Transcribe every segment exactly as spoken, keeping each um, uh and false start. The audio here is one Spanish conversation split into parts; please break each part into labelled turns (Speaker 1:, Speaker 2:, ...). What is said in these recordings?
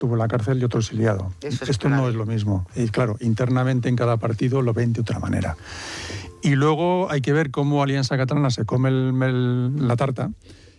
Speaker 1: estuvo en la cárcel y otro exiliado.
Speaker 2: Eso es
Speaker 1: Esto
Speaker 2: claro.
Speaker 1: no es lo mismo. Y claro, internamente en cada partido lo ven de otra manera. Y luego hay que ver cómo Alianza Catalana se come el, el, la tarta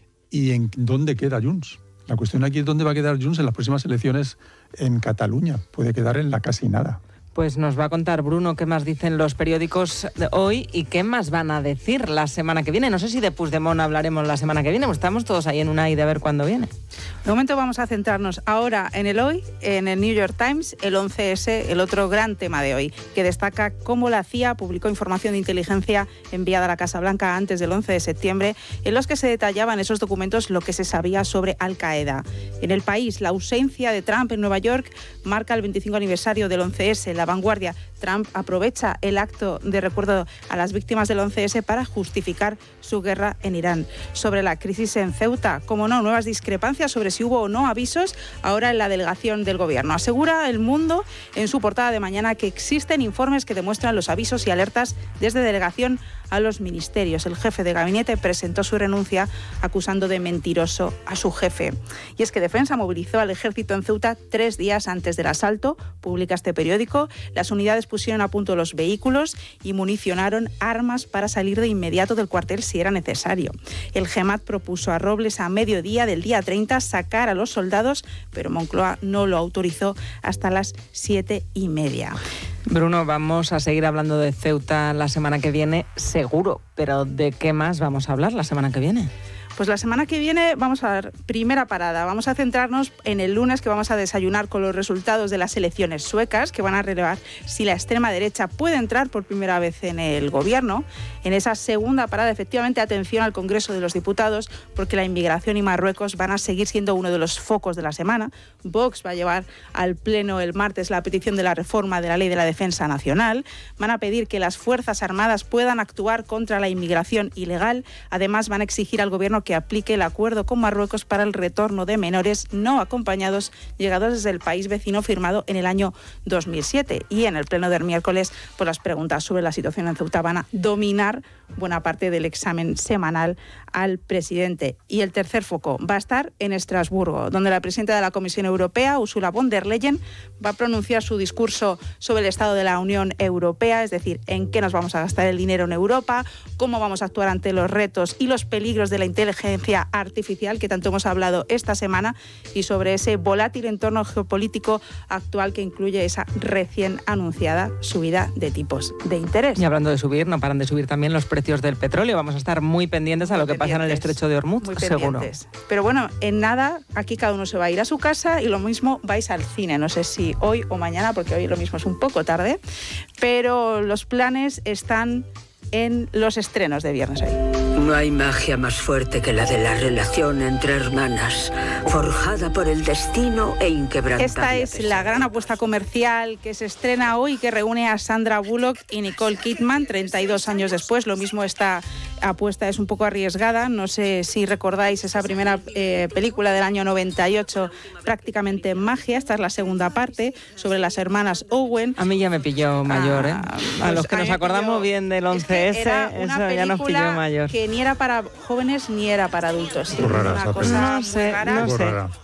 Speaker 1: y en dónde queda Junts. La cuestión aquí es dónde va a quedar Junts en las próximas elecciones en Cataluña. Puede quedar en la casi nada.
Speaker 3: Pues nos va a contar Bruno qué más dicen los periódicos de hoy y qué más van a decir la semana que viene. No sé si de Puigdemont hablaremos la semana que viene, pues estamos todos ahí en una y de ver cuándo viene.
Speaker 4: De momento vamos a centrarnos ahora en el hoy, en el New York Times, el once ese, el otro gran tema de hoy, que destaca cómo la C I A publicó información de inteligencia enviada a la Casa Blanca antes del once de septiembre, en los que se detallaban esos documentos lo que se sabía sobre Al-Qaeda. En El País, la ausencia de Trump en Nueva York marca el veinticinco aniversario del once ese. La Vanguardia, Trump aprovecha el acto de recuerdo a las víctimas del once ese para justificar su guerra en Irán. Sobre la crisis en Ceuta, como no, nuevas discrepancias sobre si hubo o no avisos ahora en la delegación del gobierno. Asegura El Mundo en su portada de mañana que existen informes que demuestran los avisos y alertas desde delegación a los ministerios. El jefe de gabinete presentó su renuncia acusando de mentiroso a su jefe. Y es que Defensa movilizó al ejército en Ceuta tres días antes del asalto, publica este periódico. Las unidades pusieron a punto los vehículos y municionaron armas para salir de inmediato del cuartel si era necesario. El GEMAT propuso a Robles a mediodía del día treinta sacar a los soldados, pero Moncloa no lo autorizó hasta las siete y media.
Speaker 3: Bruno, vamos a seguir hablando de Ceuta la semana que viene, seguro, pero ¿de qué más vamos a hablar la semana que viene?
Speaker 4: Pues la semana que viene vamos a dar primera parada. Vamos a centrarnos en el lunes, que vamos a desayunar con los resultados de las elecciones suecas, que van a relevar si la extrema derecha puede entrar por primera vez en el gobierno. En esa segunda parada, efectivamente, atención al Congreso de los Diputados, porque la inmigración y Marruecos van a seguir siendo uno de los focos de la semana. Vox va a llevar al Pleno el martes la petición de la reforma de la Ley de la Defensa Nacional. Van a pedir que las Fuerzas Armadas puedan actuar contra la inmigración ilegal. Además, van a exigir al Gobierno que aplique el acuerdo con Marruecos para el retorno de menores no acompañados llegados desde el país vecino firmado en el año dos mil siete. Y en el pleno del miércoles, pues las preguntas sobre la situación en Ceuta van a dominar buena parte del examen semanal al presidente. Y el tercer foco va a estar en Estrasburgo, donde la presidenta de la Comisión Europea, Ursula von der Leyen, va a pronunciar su discurso sobre el estado de la Unión Europea, es decir, en qué nos vamos a gastar el dinero en Europa, cómo vamos a actuar ante los retos y los peligros de la inteligencia artificial, que tanto hemos hablado esta semana, y sobre ese volátil entorno geopolítico actual que incluye esa recién anunciada subida de tipos de interés.
Speaker 3: Y hablando de subir, no paran de subir también los precios del petróleo. Vamos a estar muy pendientes a lo que pasa en el estrecho de Hormuz,
Speaker 4: muy
Speaker 3: seguro.
Speaker 4: pendientes. Pero bueno, en nada, aquí cada uno se va a ir a su casa y lo mismo vais al cine. No sé si hoy o mañana, porque hoy lo mismo es un poco tarde, pero los planes están en los estrenos de viernes hoy.
Speaker 5: No hay magia más fuerte que la de la relación entre hermanas, forjada por el destino e inquebrantable.
Speaker 4: Esta es la gran apuesta comercial que se estrena hoy, que reúne a Sandra Bullock y Nicole Kidman treinta y dos años después. Lo mismo, esta apuesta es un poco arriesgada. No sé si recordáis esa primera eh, película del año noventa y ocho, Prácticamente Magia. Esta es la segunda parte, sobre las hermanas Owen.
Speaker 3: A mí ya me pilló mayor, ¿eh?
Speaker 4: Ah,
Speaker 3: A
Speaker 4: pues
Speaker 3: los que
Speaker 4: a
Speaker 3: nos
Speaker 4: mí me
Speaker 3: acordamos
Speaker 4: pilló-
Speaker 3: bien del
Speaker 4: Es que
Speaker 3: once ese,
Speaker 4: era una
Speaker 3: eso ya nos pilló
Speaker 4: película
Speaker 3: mayor.
Speaker 4: que ni era para jóvenes ni era para adultos. Sí,
Speaker 1: Muy rara
Speaker 4: una
Speaker 1: esa
Speaker 4: cosa
Speaker 1: peli.
Speaker 3: No
Speaker 4: muy
Speaker 3: sé,
Speaker 4: rara.
Speaker 3: no
Speaker 1: Muy
Speaker 3: sé.
Speaker 1: rara.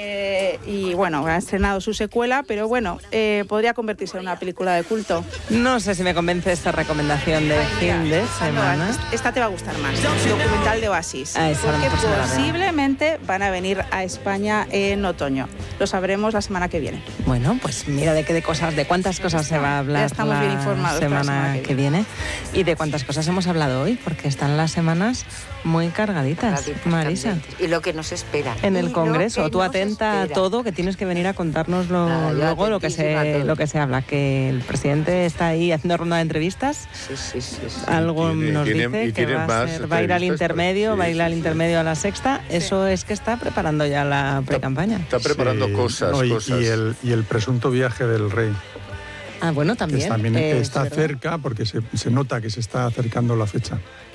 Speaker 4: Eh, y bueno, ha estrenado su secuela, pero bueno, eh, podría convertirse en una película de culto.
Speaker 3: No sé si me convence esta recomendación de
Speaker 4: Ay, mira,
Speaker 3: fin de
Speaker 4: esta no,
Speaker 3: semana.
Speaker 4: Esta te va a gustar más. Documental de Oasis.
Speaker 3: Ah, esa a lo
Speaker 4: Porque
Speaker 3: mejor se me la veo.
Speaker 4: posiblemente van a venir a España en otoño. Lo sabremos la semana que viene.
Speaker 3: Bueno, pues mira de qué de cosas, de cuántas cosas se va a hablar
Speaker 4: Ya estamos
Speaker 3: la
Speaker 4: bien informados para la
Speaker 3: semana,
Speaker 4: semana que
Speaker 3: que viene y de cuántas cosas hemos hablado hoy, porque están las semanas muy cargaditas,
Speaker 2: Cargaditas,
Speaker 3: Marisa.
Speaker 2: candentes. Y lo que nos espera.
Speaker 3: En
Speaker 2: Y
Speaker 3: el
Speaker 2: lo
Speaker 3: Congreso,
Speaker 2: que
Speaker 3: tú
Speaker 2: nos
Speaker 3: atenta a
Speaker 2: espera.
Speaker 3: todo, que tienes que venir a contárnoslo
Speaker 2: Nada, yo
Speaker 3: luego lo que
Speaker 2: atentísima a
Speaker 3: se
Speaker 2: todo.
Speaker 3: lo que se habla, que el presidente está ahí haciendo ronda de entrevistas.
Speaker 2: Sí, sí, sí, sí.
Speaker 3: Algo
Speaker 6: tiene-
Speaker 3: nos
Speaker 6: tiene-
Speaker 3: dice
Speaker 6: y
Speaker 3: que
Speaker 6: tiene
Speaker 3: va a,
Speaker 6: más
Speaker 3: ser- va a ir al
Speaker 6: entrevistas,
Speaker 3: intermedio,
Speaker 6: sí,
Speaker 3: va a ir
Speaker 6: sí,
Speaker 3: al
Speaker 6: sí.
Speaker 3: intermedio a la sexta. Eso es que está preparando ya la pre-campaña.
Speaker 6: Está preparando
Speaker 1: Sí,
Speaker 6: cosas,
Speaker 1: no, y,
Speaker 6: cosas.
Speaker 1: Y el, y el presunto viaje del rey,
Speaker 3: Ah, bueno,
Speaker 1: que
Speaker 3: también.
Speaker 1: también
Speaker 3: eh,
Speaker 1: está
Speaker 3: es verdad.
Speaker 1: cerca, porque se, se nota que se está acercando la fecha.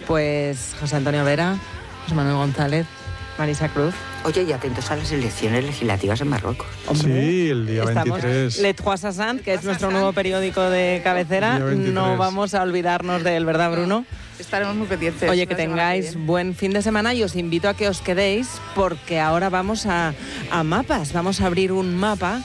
Speaker 3: Pues José Antonio Vera, José Manuel González, Marisa Cruz.
Speaker 2: Oye, y atentos a las elecciones legislativas en Marruecos.
Speaker 3: Hombre,
Speaker 1: Sí, el día
Speaker 3: estamos,
Speaker 1: veintitrés.
Speaker 3: Le Trois Sassant, que es nuestro nuevo periódico de cabecera,
Speaker 1: Día veintitrés.
Speaker 3: no vamos a olvidarnos de él, ¿verdad, Bruno?
Speaker 4: estaremos muy pendientes.
Speaker 3: Oye, que
Speaker 4: la semana
Speaker 3: tengáis
Speaker 4: viene.
Speaker 3: buen fin de semana y os invito a que os quedéis porque ahora vamos a, a mapas, vamos a abrir un mapa